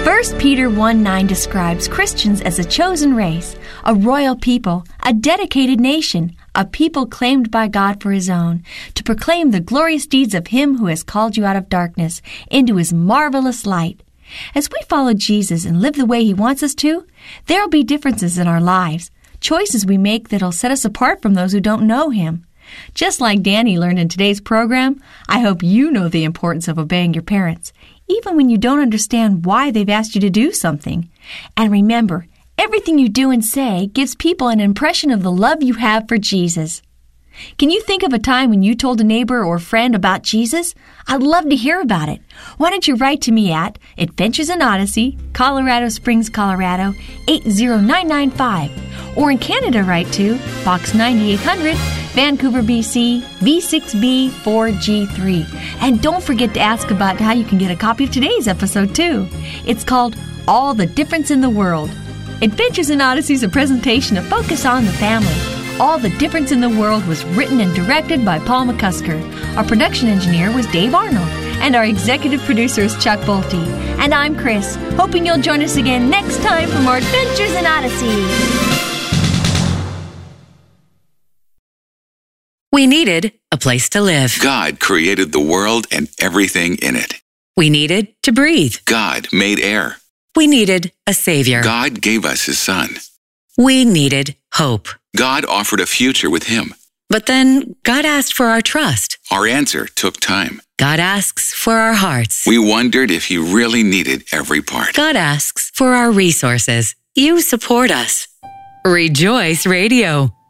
1 Peter 1:9 describes Christians as a chosen race, a royal people, a dedicated nation, a people claimed by God for His own, to proclaim the glorious deeds of Him who has called you out of darkness into His marvelous light. As we follow Jesus and live the way He wants us to, there will be differences in our lives, choices we make that will set us apart from those who don't know Him. Just like Danny learned in today's program, I hope you know the importance of obeying your parents, even when you don't understand why they've asked you to do something. And remember, everything you do and say gives people an impression of the love you have for Jesus. Can you think of a time when you told a neighbor or friend about Jesus? I'd love to hear about it. Why don't you write to me at Adventures in Odyssey, Colorado Springs, Colorado, 80995. Or in Canada, write to Box 9800, Vancouver, BC, V6B4G3. And don't forget to ask about how you can get a copy of today's episode, too. It's called All the Difference in the World. Adventures in Odyssey is a presentation of Focus on the Family. All the Difference in the World was written and directed by Paul McCusker. Our production engineer was Dave Arnold. And our executive producer is Chuck Bolte. And I'm Chris, hoping you'll join us again next time for more Adventures in Odyssey. We needed a place to live. God created the world and everything in it. We needed to breathe. God made air. We needed a Savior. God gave us His Son. We needed hope. God offered a future with Him. But then God asked for our trust. Our answer took time. God asks for our hearts. We wondered if He really needed every part. God asks for our resources. You support us. Rejoice Radio.